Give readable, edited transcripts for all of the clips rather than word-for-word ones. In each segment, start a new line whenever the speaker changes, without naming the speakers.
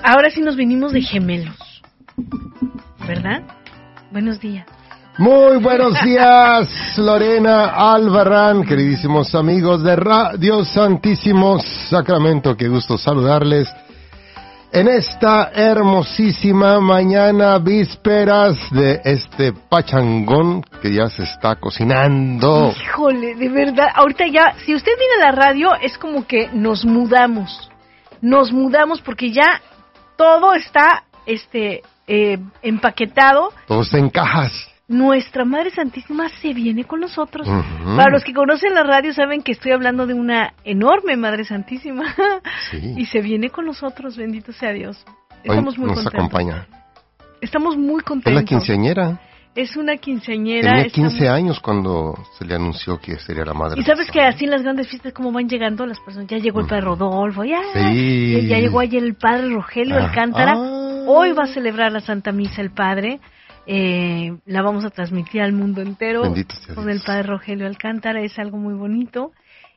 ahora sí nos vinimos de gemelos, ¿verdad? Buenos días.
Muy buenos días, Lorena Albarrán, queridísimos amigos de Radio Santísimo Sacramento. Qué gusto saludarles en esta hermosísima mañana, vísperas de este pachangón que ya se está cocinando.
Híjole, de verdad, ahorita ya, si usted viene a la radio, es como que nos mudamos porque ya todo está empaquetado.
Todo está en cajas.
Nuestra Madre Santísima se viene con nosotros.
Uh-huh.
Para los que conocen la radio saben que estoy hablando de una enorme Madre Santísima.
Sí.
Y se viene con nosotros, bendito sea Dios. Estamos muy contentos.
Nos acompaña.
Estamos muy contentos.
Es la quinceañera.
Es una quinceañera.
Tenía 15 años cuando se le anunció que sería la madre.
Y sabes que así en las grandes fiestas como van llegando las personas. Ya llegó el padre Rodolfo, ya llegó ayer el padre Rogelio Alcántara. Hoy va a celebrar la Santa Misa el padre. La vamos a transmitir al mundo entero.
Bendito sea
con
Dios.
El padre Rogelio Alcántara. Es algo muy bonito.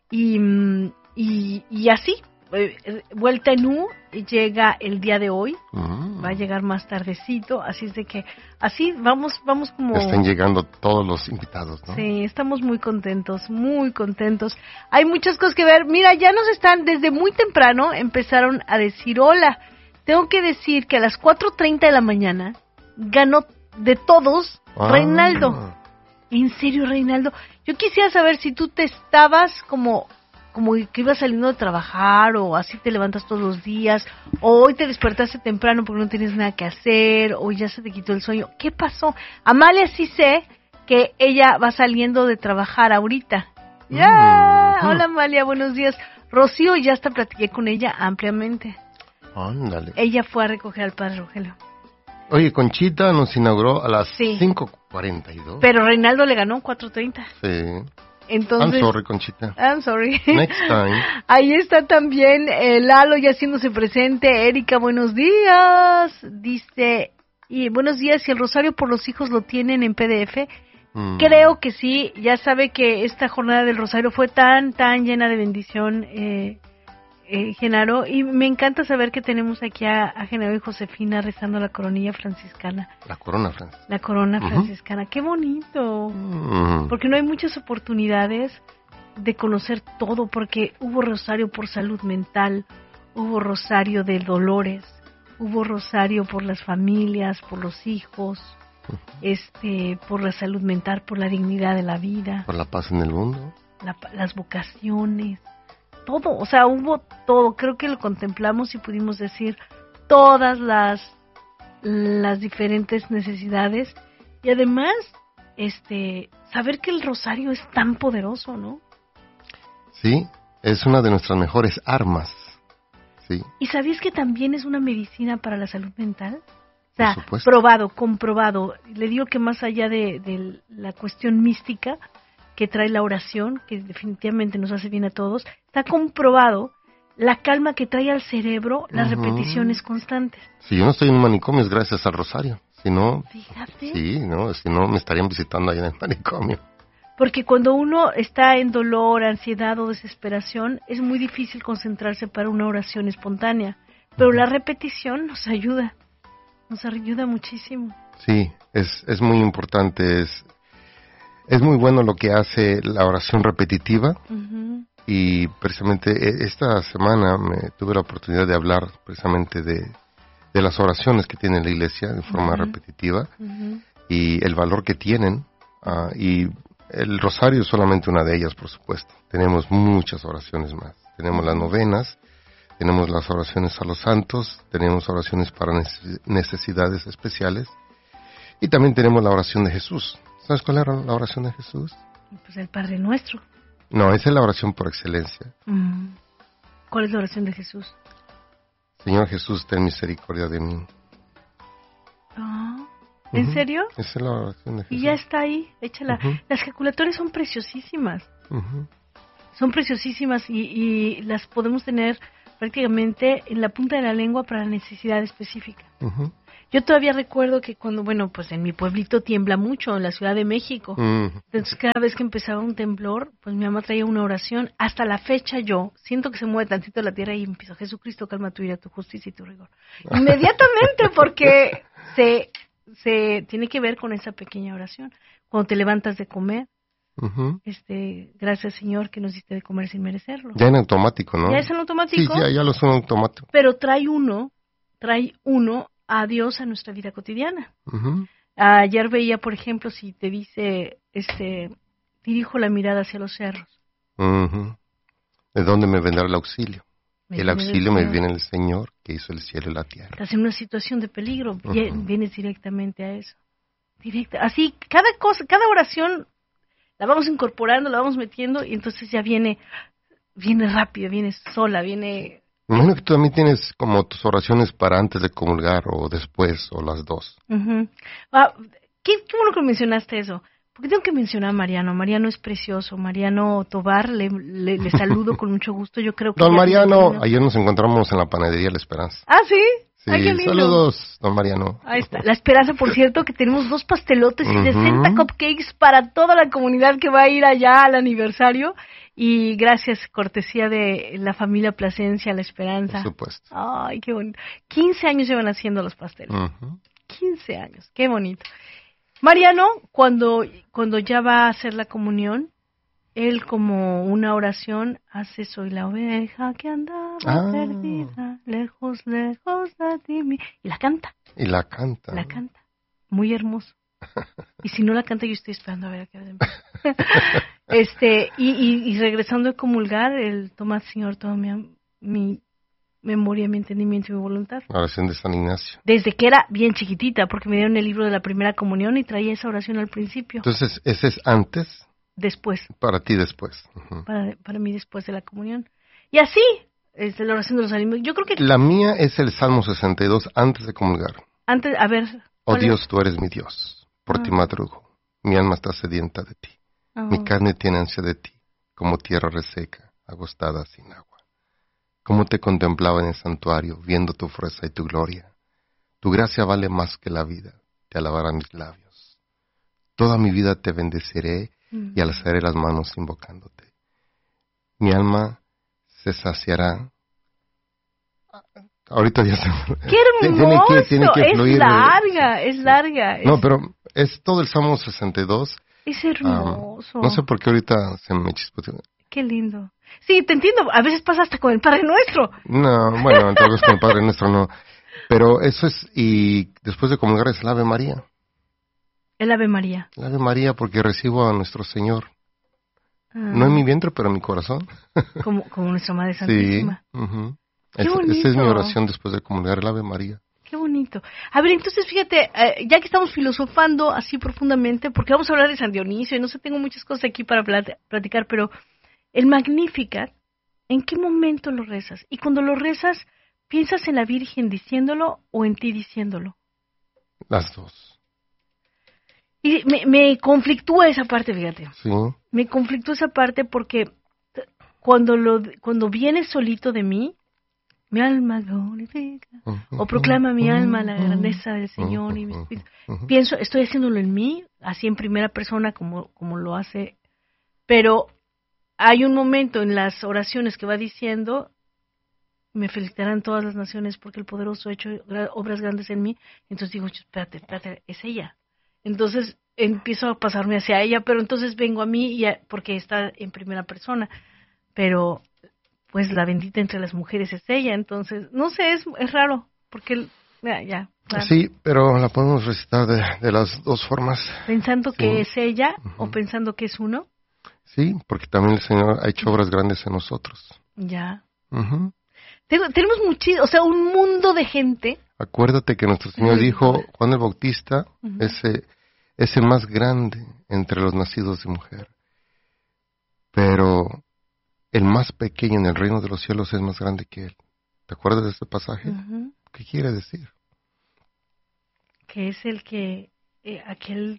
Y así, vuelta en U, llega el día de hoy. Va a llegar más tardecito. Así es de que, así vamos como...
Están llegando todos los invitados, ¿no?
Sí, estamos muy contentos, muy contentos. Hay muchas cosas que ver. Mira, ya nos están, desde muy temprano, empezaron a decir hola. Tengo que decir que a las 4:30 de la mañana ganó de todos Reinaldo. En serio, Reinaldo. Yo quisiera saber si tú te estabas como que ibas saliendo de trabajar, o así te levantas todos los días, o hoy te despertaste temprano porque no tienes nada que hacer, o ya se te quitó el sueño. ¿Qué pasó? Amalia sí sé que ella va saliendo de trabajar ahorita. ¡Ya! Hola, Amalia, buenos días. Rocío, ya hasta platiqué con ella ampliamente.
Ándale.
Ella fue a recoger al padre Rogelio.
Oye, Conchita nos inauguró a las
Sí.
5:42.
Pero Reinaldo le ganó 4:30.
Sí.
Entonces,
I'm sorry, Conchita.
I'm sorry.
Next time.
Ahí está también Lalo ya haciéndose presente. Erika, buenos días. Dice, y buenos días, y el rosario por los hijos lo tienen en PDF. Creo que sí. Ya sabe que esta jornada del rosario fue tan llena de bendición, Genaro, y me encanta saber que tenemos aquí a Genaro y Josefina rezando la coronilla franciscana.
La corona francesa.
La corona franciscana. ¡Qué bonito! Porque no hay muchas oportunidades de conocer todo, porque hubo rosario por salud mental, hubo rosario de dolores, hubo rosario por las familias, por los hijos, por la salud mental, por la dignidad de la vida,
Por la paz en el mundo.
las vocaciones, todo, o sea, hubo todo. Creo que lo contemplamos y pudimos decir todas las diferentes necesidades, y además saber que el rosario es tan poderoso, ¿no?
Sí, es una de nuestras mejores armas. Sí.
¿Y sabías que también es una medicina para la salud mental? O sea,
Por supuesto.
comprobado. Le digo que más allá de la cuestión mística que trae la oración, que definitivamente nos hace bien a todos, está comprobado la calma que trae al cerebro las repeticiones constantes.
Si yo no estoy en un manicomio es gracias al rosario. Si no,
Fíjate.
sí, no, si no me estarían visitando ahí en el manicomio.
Porque cuando uno está en dolor, ansiedad o desesperación, es muy difícil concentrarse para una oración espontánea. Pero la repetición nos ayuda muchísimo.
Sí, es muy importante, es muy bueno lo que hace la oración repetitiva. Y precisamente esta semana tuve la oportunidad de hablar precisamente de las oraciones que tiene la Iglesia de forma repetitiva y el valor que tienen, y el rosario es solamente una de ellas, por supuesto. Tenemos muchas oraciones más. Tenemos las novenas, tenemos las oraciones a los santos, tenemos oraciones para necesidades especiales, y también tenemos la oración de Jesús. ¿Sabes cuál era la oración de Jesús?
Pues el Padre Nuestro.
No, esa es la oración por excelencia.
¿Cuál es la oración de Jesús?
Señor Jesús, ten misericordia de mí.
¿En serio?
Esa es la oración de Jesús.
Y ya está ahí, échala. Las ejaculatorias son preciosísimas. Son preciosísimas y las podemos tener prácticamente en la punta de la lengua para la necesidad específica. Yo todavía recuerdo que cuando, bueno, pues en mi pueblito tiembla mucho, en la Ciudad de México. Entonces, cada vez que empezaba un temblor, pues mi mamá traía una oración. Hasta la fecha yo siento que se mueve tantito la tierra y empiezo, Jesucristo, calma tu ira, tu justicia y tu rigor. Inmediatamente, porque se tiene que ver con esa pequeña oración. Cuando te levantas de comer, gracias Señor que nos diste de comer sin merecerlo.
Ya en automático, ¿no?
Ya es en automático.
Sí, ya lo son automático.
Pero trae uno a Dios a nuestra vida cotidiana. Ayer veía, por ejemplo, si te dice, dirijo la mirada hacia los cerros.
¿De dónde me vendrá el auxilio? El auxilio me viene el Señor que hizo el cielo y la tierra.
Estás en una situación de peligro, vienes directamente a eso. Así, cada oración la vamos incorporando, la vamos metiendo y entonces ya viene rápido, viene sola, viene...
Me imagino que tú también tienes como tus oraciones para antes de comulgar o después o las dos.
Qué bueno que mencionaste eso. Porque tengo que mencionar a Mariano. Mariano es precioso. Mariano Tobar, le saludo con mucho gusto. Yo creo que...
Don Mariano, ayer nos encontramos en la panadería La Esperanza.
¿Ah, sí?
Sí,
ay, qué lindo.
Saludos, don Mariano.
Ahí está. La Esperanza, por cierto, que tenemos 2 pastelotes y 60 cupcakes para toda la comunidad que va a ir allá al aniversario. Y gracias, cortesía de la familia Plasencia, La Esperanza.
Por supuesto.
Ay, qué bonito. 15 años llevan haciendo los pasteles. 15 años, qué bonito. Mariano, cuando ya va a hacer la comunión, él como una oración hace soy la oveja que andaba perdida, lejos de ti. Y la canta.
Y la canta.
La canta. Muy hermoso. Y si no la canta, yo estoy esperando a ver a qué hora y regresando a comulgar, él toma, Señor, toda mi memoria, mi entendimiento y mi voluntad.
La oración de San Ignacio.
Desde que era bien chiquitita, porque me dieron el libro de la primera comunión y traía esa oración al principio.
Entonces, ¿ese es antes?
Después.
Para ti después.
Para mí después de la comunión. Y así, es la oración de los alimentos. Yo creo que...
La mía es el Salmo 62 antes de comulgar.
Antes, a ver...
Oh Dios, tú eres mi Dios. Por ti madrugo. Mi alma está sedienta de ti. Mi carne tiene ansia de ti, como tierra reseca, agostada sin agua. Cómo te contemplaba en el santuario, viendo tu fuerza y tu gloria. Tu gracia vale más que la vida, te alabarán mis labios. Toda mi vida te bendeciré y alzaré las manos invocándote. Mi alma se saciará. Ahorita ya se...
¡Qué hermoso!
Tiene que fluir.
Es larga.
No, pero es todo el Salmo 62.
Es hermoso.
No sé por qué ahorita se me chispoteó.
Qué lindo. Sí, te entiendo. A veces pasa hasta con el Padre Nuestro.
No, bueno, tal vez con el Padre Nuestro no. Pero eso es, y después de comulgar es el Ave María.
El Ave María.
El Ave María porque recibo a nuestro Señor. No en mi vientre, pero en mi corazón.
Como nuestra Madre Santísima.
Sí.
Qué bonito.
Esa es mi oración después de comulgar, el Ave María.
Qué bonito. A ver, entonces fíjate, ya que estamos filosofando así profundamente, porque vamos a hablar de San Dionisio, y no sé, tengo muchas cosas aquí para platicar, pero el Magnificat, ¿en qué momento lo rezas? Y cuando lo rezas, ¿piensas en la Virgen diciéndolo o en ti diciéndolo?
Las dos.
Y me conflictúa esa parte, fíjate.
Sí.
Me conflictúa esa parte porque cuando viene solito de mí, mi alma glorifica, o proclama mi alma la grandeza del Señor y mi espíritu. Pienso, estoy haciéndolo en mí, así en primera persona como lo hace, pero hay un momento en las oraciones que va diciendo, me felicitarán todas las naciones porque el poderoso ha hecho obras grandes en mí. Entonces digo, espérate, es ella. Entonces empiezo a pasarme hacia ella, pero entonces vengo a mí porque está en primera persona, pero pues la bendita entre las mujeres es ella, entonces, no sé, es raro, porque ya. Claro.
Sí, pero la podemos recitar de las dos formas.
Pensando que es ella o pensando que es uno.
Sí, porque también el Señor ha hecho obras grandes en nosotros.
Ya. Tenemos muchísimo, o sea, un mundo de gente.
Acuérdate que nuestro Señor dijo, Juan el Bautista es el más grande entre los nacidos de mujer. Pero el más pequeño en el reino de los cielos es más grande que él. ¿Te acuerdas de este pasaje? ¿Qué quiere decir?
Que es el que, aquel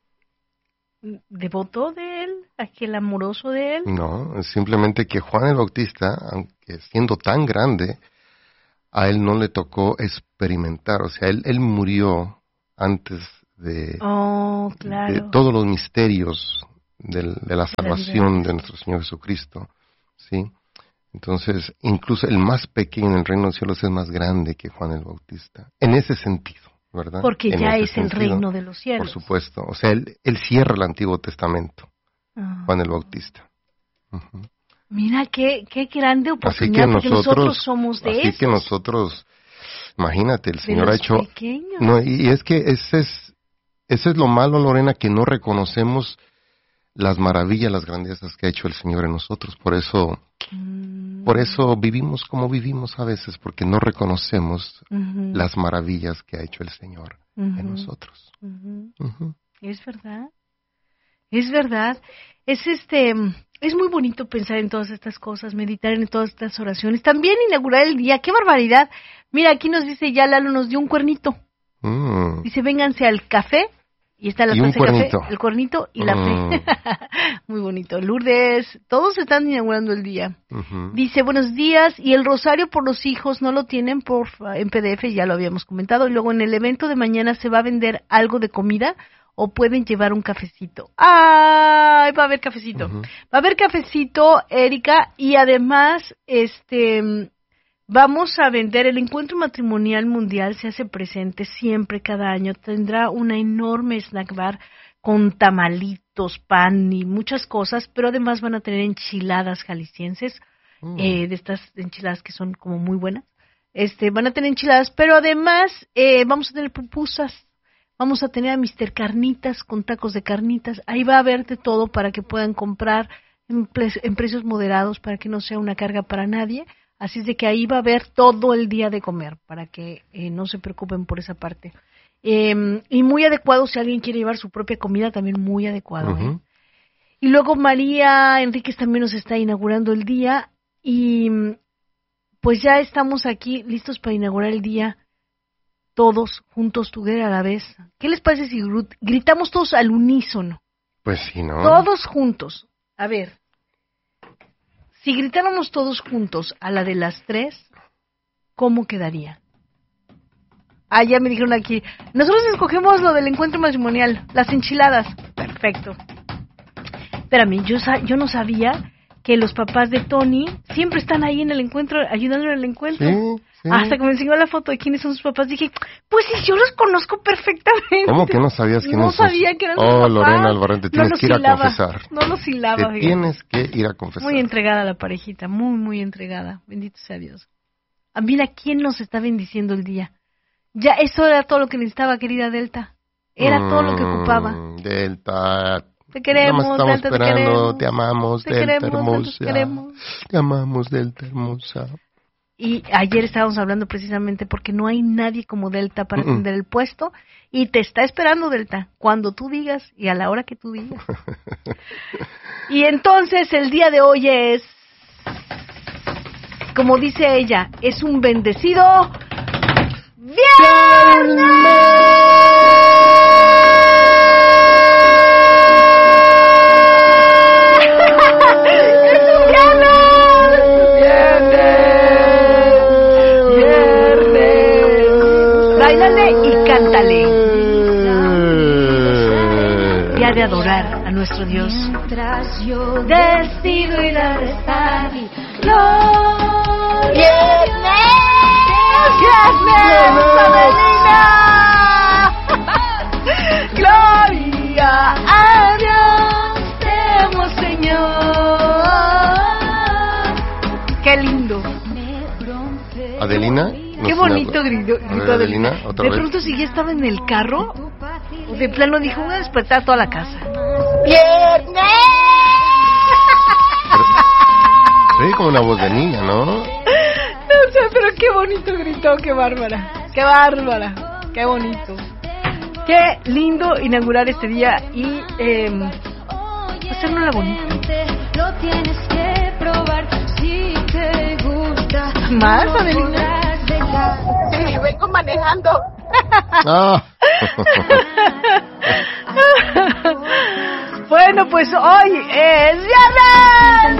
devoto de él, aquel amoroso de él.
No, es simplemente que Juan el Bautista, aunque siendo tan grande, a él no le tocó experimentar. O sea, él murió antes de,
claro,
de todos los misterios de la salvación de nuestro Señor Jesucristo, ¿sí? Entonces, incluso el más pequeño en el reino de los cielos es más grande que Juan el Bautista, en ese sentido, ¿verdad?
Porque
en
ya
ese
es
sentido,
el reino de los cielos.
Por supuesto, o sea, él cierra el Antiguo Testamento, Juan el Bautista. Uh-huh.
Mira, qué grande oportunidad, porque nosotros somos de esos.
Así que nosotros, imagínate, el Señor ha hecho...
Pequeños.
No, y es que ese es lo malo, Lorena, que no reconocemos las maravillas, las grandezas que ha hecho el Señor en nosotros. Por eso vivimos como vivimos a veces, porque no reconocemos las maravillas que ha hecho el Señor en nosotros.
Es verdad. Es verdad. Es muy bonito pensar en todas estas cosas, meditar en todas estas oraciones. También inaugurar el día. ¡Qué barbaridad! Mira, aquí nos dice ya Lalo, nos dio un cuernito. Dice, vénganse al café. Y está la taza de café, el cuernito y la fe. Muy bonito. Lourdes, todos están inaugurando el día. Dice, buenos días. Y el rosario por los hijos no lo tienen en PDF, ya lo habíamos comentado. Y luego en el evento de mañana se va a vender algo de comida o pueden llevar un cafecito. ¡Ay! Va a haber cafecito. Va a haber cafecito, Erika, y además, vamos a vender, el encuentro matrimonial mundial se hace presente siempre, cada año. Tendrá una enorme snack bar con tamalitos, pan y muchas cosas, pero además van a tener enchiladas jaliscienses, de estas enchiladas que son como muy buenas. Van a tener enchiladas, pero además vamos a tener pupusas. Vamos a tener a Mr. Carnitas con tacos de carnitas. Ahí va a haber de todo para que puedan comprar en precios moderados, para que no sea una carga para nadie. Así es de que ahí va a haber todo el día de comer, para que no se preocupen por esa parte. Y muy adecuado, si alguien quiere llevar su propia comida, también muy adecuado. Y luego María Enríquez también nos está inaugurando el día. Y pues ya estamos aquí listos para inaugurar el día. Todos juntos, together a la vez. ¿Qué les parece si gritamos todos al unísono?
Pues sí, ¿no?
Todos juntos. A ver. Si gritáramos todos juntos a la de las 3, ¿cómo quedaría? Ya me dijeron aquí. Nosotros escogemos lo del encuentro matrimonial, las enchiladas. Perfecto. Espérame, yo no sabía que los papás de Tony siempre están ahí en el encuentro, ayudando en el encuentro.
Sí.
Hasta que me enseñó la foto de quiénes son sus papás, dije, pues sí, yo los conozco perfectamente.
¿Cómo que no sabías quiénes son?
No sabía que eran sus papás.
Lorena Albarrán, te tienes que ir a confesar.
No los hilaba.
Te tienes que ir a confesar.
Muy entregada la parejita, muy, muy entregada. Bendito sea Dios. Mira quién nos está bendiciendo el día. Ya, eso era todo lo que necesitaba, querida Delta. Era todo lo que ocupaba.
Delta.
Te queremos,
nada más estamos
Delta,
esperando,
te queremos.
te amamos,
te
Delta
queremos,
hermosa.
Te queremos.
Te amamos, Delta hermosa.
Y ayer estábamos hablando precisamente porque no hay nadie como Delta para atender el puesto y te está esperando, Delta, cuando tú digas y a la hora que tú digas. Y entonces el día de hoy es, como dice ella, es un bendecido viernes. De adorar a nuestro Dios.
Mientras yo decido ir a rezar.
Gloria a Dios, demos Señor. Qué lindo.
Adelina.
Qué bonito grito.
Adelina, otra
de
vez.
pronto, si ya estaba en el carro, de plano dijo, voy a despertar a toda la casa.
¡Viernes!
Sí, como una voz de niña, ¿no?
No sé, pero qué bonito gritó, qué bárbara. Qué bárbara, qué bonito. Qué lindo inaugurar este día y hacernos la bonita.
Lo tienes que probar si te gusta.
¿Más, Adelina?
Sí, vengo manejando.
Bueno, pues hoy es viernes.